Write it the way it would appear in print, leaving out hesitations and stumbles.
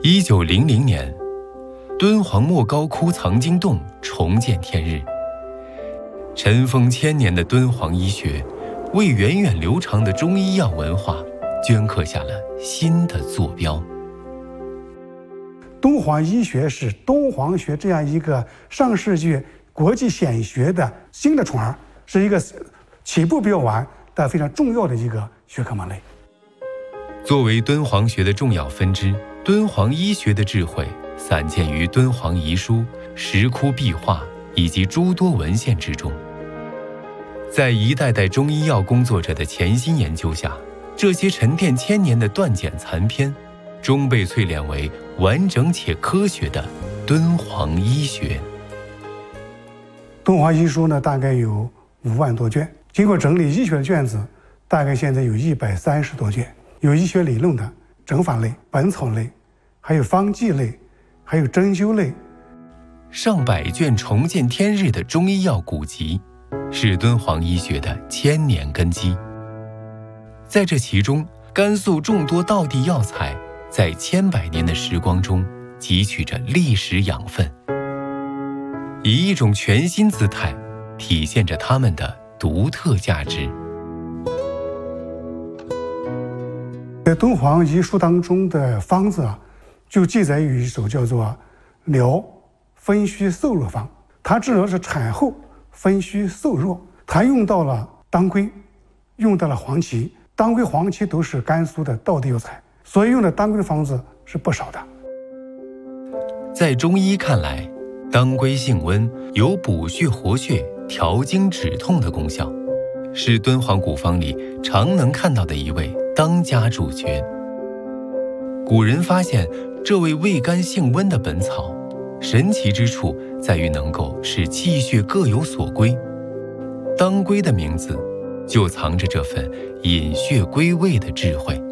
1900年，敦煌莫高窟藏经洞重见天日。尘封千年的敦煌医学，为源远流长的中医药文化镌刻下了新的坐标。 敦煌医学是敦煌学这样一个上世纪国际显学的新的宠儿，是一个起步比较晚但非常重要的一个学科门类。 作为敦煌学的重要分支，敦煌医学的智慧散见于敦煌遗书、石窟壁画以及诸多文献之中。在一代代中医药工作者的潜心研究下，这些沉淀千年的断简残篇，终被淬炼为完整且科学的敦煌医学。 敦煌医书呢，大概有5万多卷，经过整理医学的卷子，大概现在有130多卷，有医学理论的、诊法类、本草类，还有方剂类，还有针灸类。 上百卷重见天日的中医药古籍，是敦煌医学的千年根基。在这其中，甘肃众多道地药材在千百年的时光中汲取着历史养分，以一种全新姿态体现着它们的独特价值。 在敦煌医书当中的方子就记载于一首叫做疗分虚瘦弱方，它治疗的是产后分虚瘦弱，它用到了当归，用到了黄芪，当归黄芪都是甘肃的道地药材，所以用的当归的方子是不少的。 在中医看来，当归性温，有补血活血、调经止痛的功效，是敦煌古方里常能看到的一位当家主角。古人发现这位味甘性温的本草，神奇之处在于能够使气血各有所归。当归的名字就藏着这份引血归位的智慧。